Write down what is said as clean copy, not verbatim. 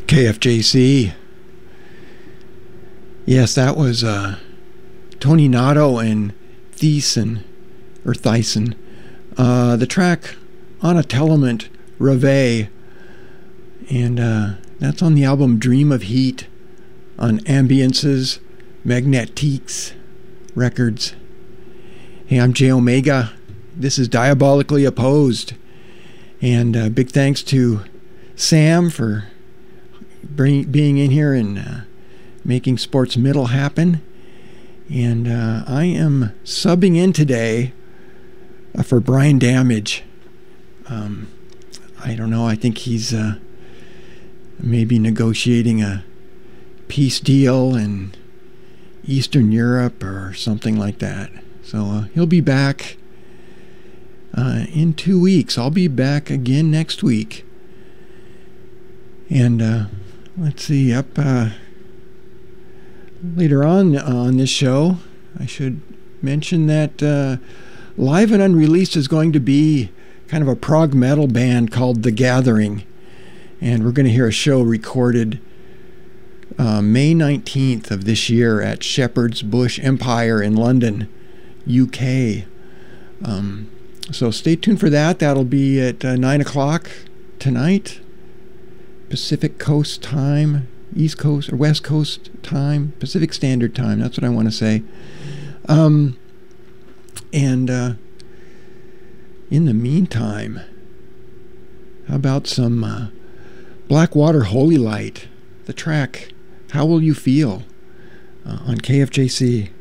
KFJC. Yes, that was Tony Nato and Thiessen. The track On a Telement, Reve. And that's on the album Dream of Heat on Ambiances Magnetiques Records. Hey, I'm J Omega. This is Diabolically Opposed. And big thanks to Sam for being in here and making Sports Middle happen. And I am subbing in today for Brian Damage. I don't know, I think he's maybe negotiating a peace deal in Eastern Europe or something like that. So he'll be back in 2 weeks. I'll be back again next week. And let's see, up later on this show, I should mention that Live and Unreleased is going to be kind of a prog metal band called The Gathering. And we're going to hear a show recorded May 19th of this year at Shepherd's Bush Empire in London, UK. So stay tuned for that. That'll be at 9 o'clock tonight, Pacific Coast time, East Coast or West Coast time, Pacific Standard Time. That's what I want to say. And in the meantime, how about some Blackwater Holy Light, the track How Will You Feel on KFJC.